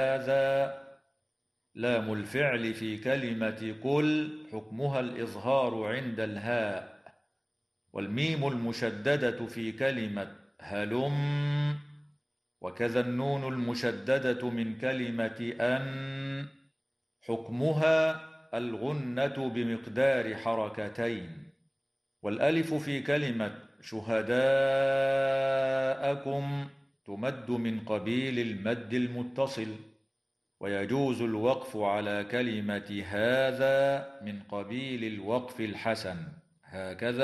هذا. لام الفعل في كلمة قل حكمها الإظهار عند الهاء. والميم المشددة في كلمة هلم، وكذا النون المشددة من كلمة أن حكمها الغنة بمقدار حركتين. والألف في كلمة شهداءكم تمد من قبيل المد المتصل، ويجوز الوقف على كلمة هذا من قبيل الوقف الحسن، هكذا.